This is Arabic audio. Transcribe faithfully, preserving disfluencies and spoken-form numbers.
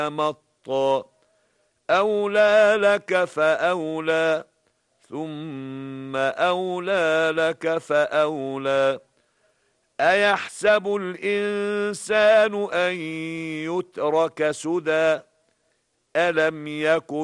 مطا أولى لك فأولى ثم أولى لك فأولى أيحسب الإنسان أن يترك سدى ألم يكن